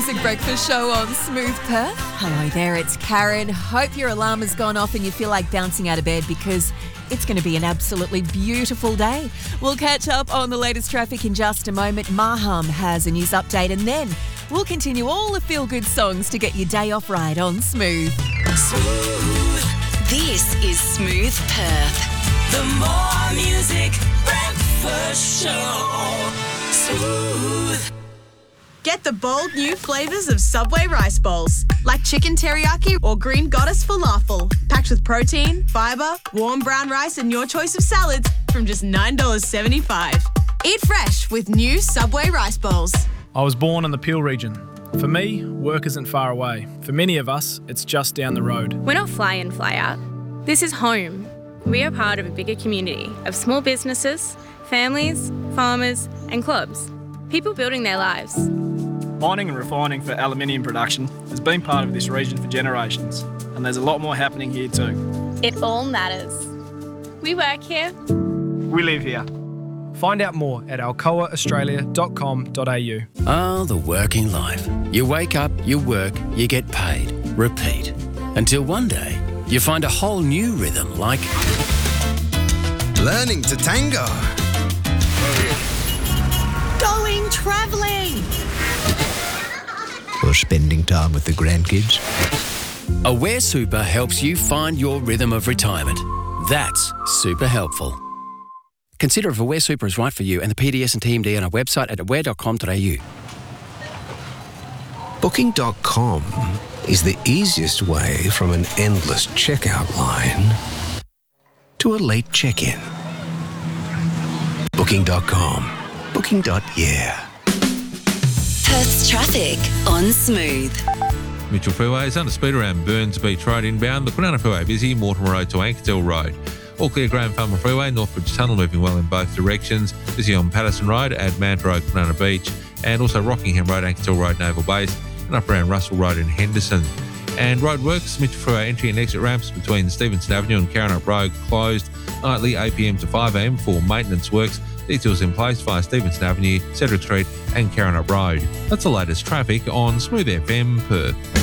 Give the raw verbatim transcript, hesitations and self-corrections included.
Music Breakfast Show on Smooth Perth. Hello there, it's Karen. Hope your alarm has gone off and you feel like bouncing out of bed because it's going to be an absolutely beautiful day. We'll catch up on the latest traffic in just a moment. Maham has a news update and then we'll continue all the feel-good songs to get your day off right on Smooth. Smooth. This is Smooth Perth. The more music breakfast show. Smooth. Get the bold new flavours of Subway rice bowls, like chicken teriyaki or green goddess falafel, packed with protein, fibre, warm brown rice and your choice of salads from just nine dollars seventy-five. Eat fresh with new Subway rice bowls. I was born in the Peel region. For me, work isn't far away. For many of us, it's just down the road. We're not fly in, fly out. This is home. We are part of a bigger community of small businesses, families, farmers and clubs. People building their lives. Mining and refining for aluminium production has been part of this region for generations, and there's a lot more happening here too. It all matters. We work here. We live here. Find out more at alcoa australia dot com dot a u. Ah, the working life. You wake up, you work, you get paid. Repeat. Until one day, you find a whole new rhythm like... learning to tango. Going travelling. Or spending time with the grandkids. Aware Super helps you find your rhythm of retirement. That's super helpful. Consider if Aware Super is right for you and the P D S and T M D on our website at aware dot com dot a u. Booking dot com is the easiest way from an endless checkout line to a late check-in. Booking dot com. Booking. Yeah. Perth's traffic on Smooth. Mitchell Freeway is under speed around Burns Beach Road inbound. The Kwinana Freeway busy, Mortimer Road to Ankersdale Road. All clear Graham Farmer Freeway, Northbridge Tunnel moving well in both directions. Busy on Patterson Road, Admant Road, Kwinana Beach, and also Rockingham Road, Ankersdale Road, Naval Base, and up around Russell Road in Henderson. And roadworks, Mitchell Freeway entry and exit ramps between Stevenson Avenue and Karrinyup Road closed nightly eight p m to five a m for maintenance works. Details in place via Stevenson Avenue, Cedric Street and Karrinyup Road. That's the latest traffic on Smooth F M Perth.